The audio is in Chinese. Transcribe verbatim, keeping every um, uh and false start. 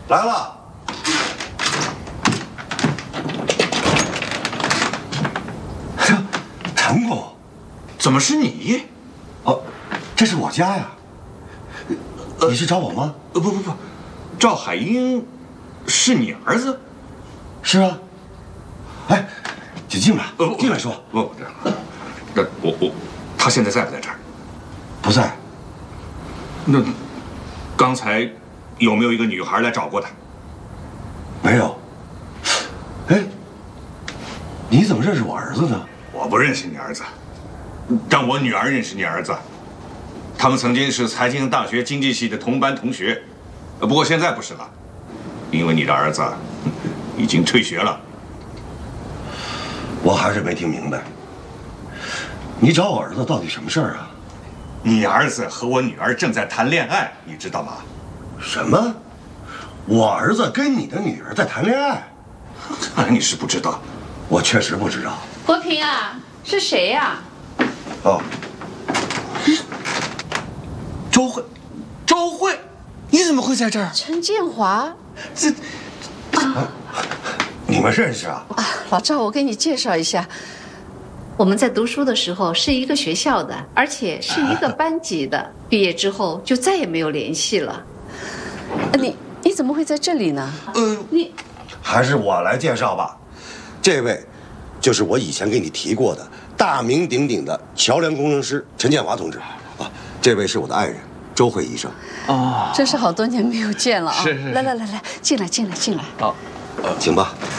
来了。陈公， 怎么是你？ 哦，这是我家呀。你是找我吗？ 呃，不不不，赵海英是你儿子？ 是啊。哎，请进来， 呃， 进来说。 不，那我我，他现在在不在这儿？ 不在。 那刚才有没有一个女孩来找过他？ 没有。哎，你怎么认识我儿子呢？ 我不认识你儿子，但我女儿认识你儿子。他们曾经是财经大学经济系的同班同学，不过现在不是了，因为你的儿子已经退学了。 我还是没听明白，你找我儿子到底什么事儿啊？ 你儿子和我女儿正在谈恋爱，你知道吗？ 什么？我儿子跟你的女儿在谈恋爱？ 看来你是不知道。 我确实不知道。 国平啊，是谁呀？ 哦， 周慧，周慧，你怎么会在这儿？ 陈建华。 这， 啊，你们认识啊？ 啊，老赵，我给你介绍一下，我们在读书的时候是一个学校的，而且是一个班级的。毕业之后就再也没有联系了。你你怎么会在这里呢？ 呃， 你还是我来介绍吧。这位，就是我以前给你提过的大名鼎鼎的桥梁工程师陈建华同志啊。这位是我的爱人周慧医生。 哦，真是好多年没有见了啊！ 是是是来来来来，进来进来进来。 好， 请吧。